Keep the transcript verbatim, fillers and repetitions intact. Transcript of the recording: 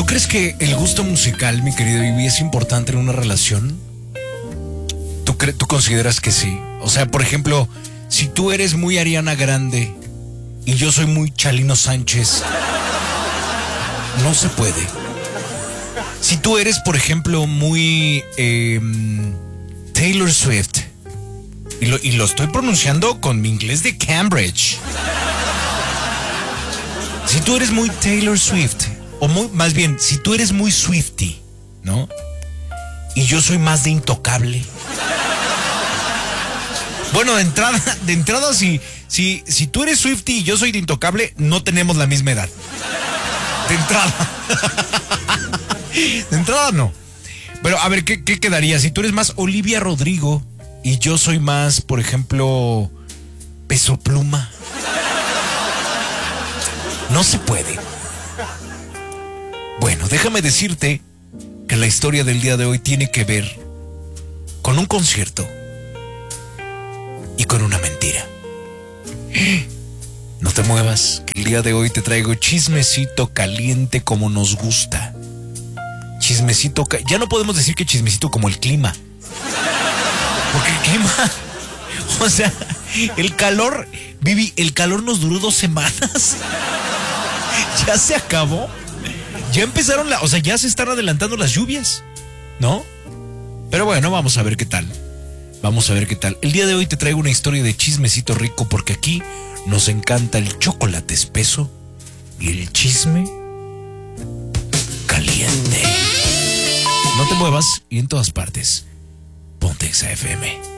¿Tú crees que el gusto musical, mi querido Vivi, es importante en una relación? ¿Tú, cre- ¿Tú consideras que sí? O sea, por ejemplo, si tú eres muy Ariana Grande y yo soy muy Chalino Sánchez, no se puede. Si tú eres, por ejemplo, muy eh, Taylor Swift, y lo, y lo estoy pronunciando con mi inglés de Cambridge. Si tú eres muy Taylor Swift, o muy, más bien, si tú eres muy Swiftie, ¿no? Y yo soy más de Intocable. Bueno, de entrada, de entrada, si, si, si tú eres Swiftie y yo soy de Intocable, no tenemos la misma edad. De entrada. De entrada no. Pero a ver, ¿qué, qué quedaría? Si tú eres más Olivia Rodrigo y yo soy más, por ejemplo, Peso Pluma. No se puede. Bueno, déjame decirte que la historia del día de hoy tiene que ver con un concierto y con una mentira. No te muevas, que el día de hoy te traigo chismecito caliente como nos gusta. Chismecito, ca- ya no podemos decir que chismecito como el clima. Porque el clima, o sea, el calor, Vivi, el calor nos duró dos semanas. Ya se acabó. Ya empezaron la, o sea, ya se están adelantando las lluvias, ¿no? Pero bueno, vamos a ver qué tal. Vamos a ver qué tal. El día de hoy te traigo una historia de chismecito rico porque aquí nos encanta el chocolate espeso y el chisme caliente. No te muevas y en todas partes, ponte Exa F M.